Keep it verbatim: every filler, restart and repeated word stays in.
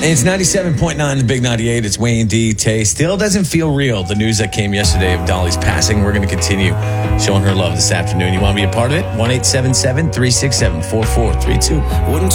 It's ninety-seven point nine, the Big ninety-eight. It's Wayne D. Tay. Still doesn't feel real. The news that came yesterday of Dolly's passing. We're going to continue showing her love this afternoon. You want to be a part of it? one eight seven seven, three six seven, four four three two. Wouldn't